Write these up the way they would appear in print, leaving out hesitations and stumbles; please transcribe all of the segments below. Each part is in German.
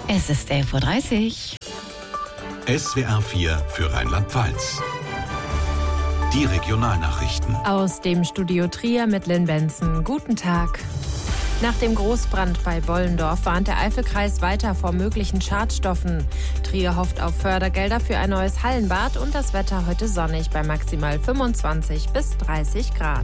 Es ist 11.30 Uhr. SWR 4 für Rheinland-Pfalz. Die Regionalnachrichten. Aus dem Studio Trier mit Lynn Benson. Guten Tag. Nach dem Großbrand bei Bollendorf warnt der Eifelkreis weiter vor möglichen Schadstoffen. Trier hofft auf Fördergelder für ein neues Hallenbad und das Wetter heute sonnig bei maximal 25 bis 30 Grad.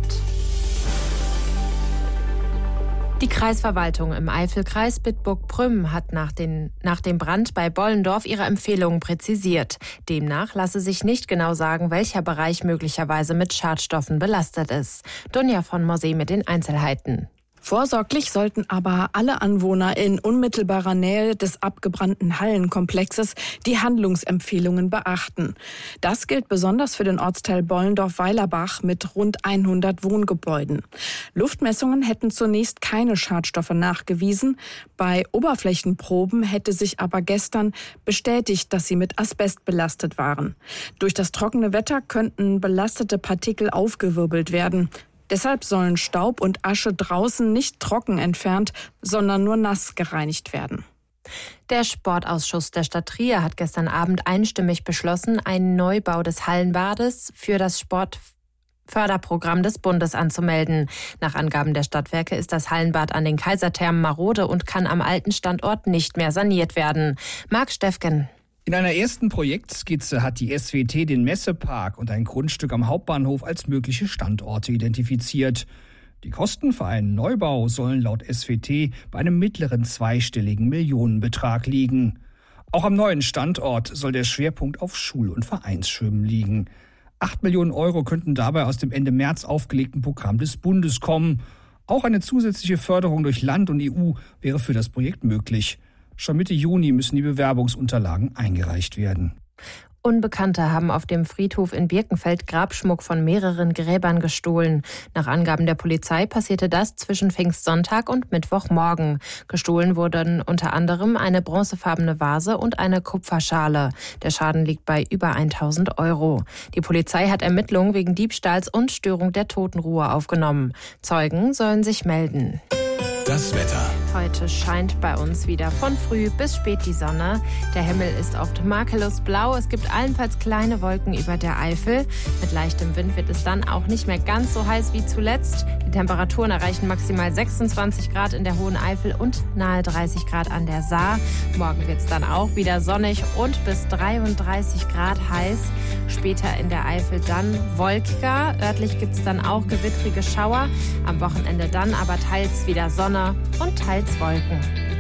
Die Kreisverwaltung im Eifelkreis Bitburg-Prüm hat nach dem Brand bei Bollendorf ihre Empfehlungen präzisiert. Demnach lasse sich nicht genau sagen, welcher Bereich möglicherweise mit Schadstoffen belastet ist. Dunja von Morsee mit den Einzelheiten. Vorsorglich sollten aber alle Anwohner in unmittelbarer Nähe des abgebrannten Hallenkomplexes die Handlungsempfehlungen beachten. Das gilt besonders für den Ortsteil Bollendorf-Weilerbach mit rund 100 Wohngebäuden. Luftmessungen hätten zunächst keine Schadstoffe nachgewiesen. Bei Oberflächenproben hätte sich aber gestern bestätigt, dass sie mit Asbest belastet waren. Durch das trockene Wetter könnten belastete Partikel aufgewirbelt werden. Deshalb sollen Staub und Asche draußen nicht trocken entfernt, sondern nur nass gereinigt werden. Der Sportausschuss der Stadt Trier hat gestern Abend einstimmig beschlossen, einen Neubau des Hallenbades für das Sportförderprogramm des Bundes anzumelden. Nach Angaben der Stadtwerke ist das Hallenbad an den Kaiserthermen marode und kann am alten Standort nicht mehr saniert werden. Marc Steffgen. In einer ersten Projektskizze hat die SWT den Messepark und ein Grundstück am Hauptbahnhof als mögliche Standorte identifiziert. Die Kosten für einen Neubau sollen laut SWT bei einem mittleren zweistelligen Millionenbetrag liegen. Auch am neuen Standort soll der Schwerpunkt auf Schul- und Vereinsschwimmen liegen. 8 Millionen Euro könnten dabei aus dem Ende März aufgelegten Programm des Bundes kommen. Auch eine zusätzliche Förderung durch Land und EU wäre für das Projekt möglich. Schon Mitte Juni müssen die Bewerbungsunterlagen eingereicht werden. Unbekannte haben auf dem Friedhof in Birkenfeld Grabschmuck von mehreren Gräbern gestohlen. Nach Angaben der Polizei passierte das zwischen Pfingstsonntag und Mittwochmorgen. Gestohlen wurden unter anderem eine bronzefarbene Vase und eine Kupferschale. Der Schaden liegt bei über 1.000 Euro. Die Polizei hat Ermittlungen wegen Diebstahls und Störung der Totenruhe aufgenommen. Zeugen sollen sich melden. Das Wetter. Heute scheint bei uns wieder von früh bis spät die Sonne. Der Himmel ist oft makellos blau. Es gibt allenfalls kleine Wolken über der Eifel. Mit leichtem Wind wird es dann auch nicht mehr ganz so heiß wie zuletzt. Die Temperaturen erreichen maximal 26 Grad in der Hohen Eifel und nahe 30 Grad an der Saar. Morgen wird es dann auch wieder sonnig und bis 33 Grad heiß. Später in der Eifel dann wolkiger. Örtlich gibt es dann auch gewittrige Schauer. Am Wochenende dann aber teils wieder Sonne und teils Wolken.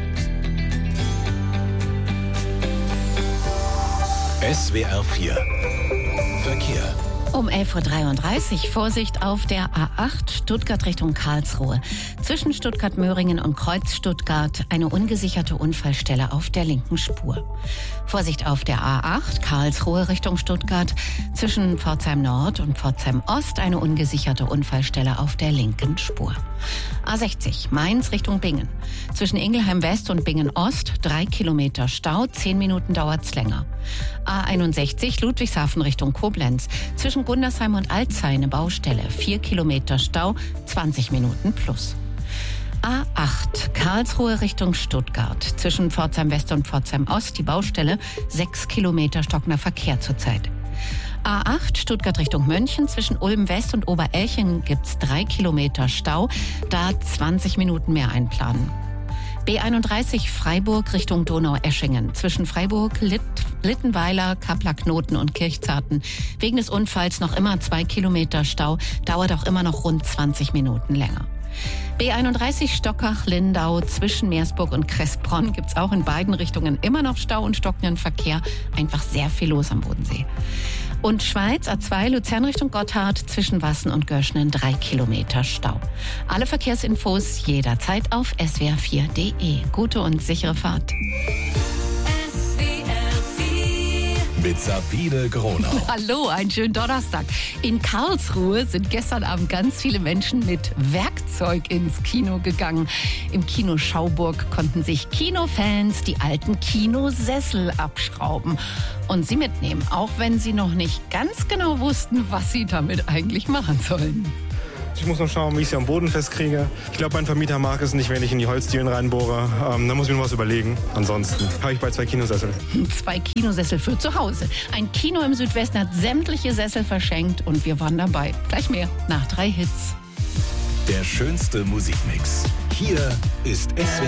SWR 4 Verkehr. Um 11.33 Uhr Vorsicht auf der A8 Stuttgart Richtung Karlsruhe. Zwischen Stuttgart-Möhringen und Kreuz Stuttgart eine ungesicherte Unfallstelle auf der linken Spur. Vorsicht auf der A8 Karlsruhe Richtung Stuttgart. Zwischen Pforzheim Nord und Pforzheim Ost eine ungesicherte Unfallstelle auf der linken Spur. A60 Mainz Richtung Bingen. Zwischen Ingelheim West und Bingen Ost 3 Kilometer Stau, 10 Minuten dauert's länger. A61 Ludwigshafen Richtung Koblenz. Zwischen Gundersheim und Alzey eine Baustelle, 4 Kilometer Stau, 20 Minuten plus. A8 Karlsruhe Richtung Stuttgart. Zwischen Pforzheim West und Pforzheim Ost die Baustelle, 6 Kilometer stockender Verkehr zurzeit. A8 Stuttgart Richtung München. Zwischen Ulm West und Oberelchingen gibt's 3 Kilometer Stau, da 20 Minuten mehr einplanen. B31 Freiburg Richtung Donaueschingen. Zwischen Freiburg, Littenweiler, Kappler-Knoten und Kirchzarten. Wegen des Unfalls noch immer 2 Kilometer Stau, dauert auch immer noch rund 20 Minuten länger. B31 Stockach-Lindau zwischen Meersburg und Kressbronn gibt's auch in beiden Richtungen immer noch Stau und stockenden Verkehr. Einfach sehr viel los am Bodensee. Und Schweiz, A2 Luzern Richtung Gotthard, zwischen Wassen und Göschnen 3 Kilometer Stau. Alle Verkehrsinfos jederzeit auf swr4.de. Gute und sichere Fahrt. Mit Sabine Gronau. Hallo, einen schönen Donnerstag. In Karlsruhe sind gestern Abend ganz viele Menschen mit Werkzeug ins Kino gegangen. Im Kino Schauburg konnten sich Kinofans die alten Kinosessel abschrauben und sie mitnehmen, auch wenn sie noch nicht ganz genau wussten, was sie damit eigentlich machen sollen. Ich muss noch schauen, wie ich sie am Boden festkriege. Ich glaube, mein Vermieter mag es nicht, wenn ich in die Holzdielen reinbohre. Da muss ich mir noch was überlegen. Ansonsten habe ich bald 2 Kinosessel. 2 Kinosessel für zu Hause. Ein Kino im Südwesten hat sämtliche Sessel verschenkt und wir waren dabei. Gleich mehr nach 3 Hits. Der schönste Musikmix. Hier ist SWR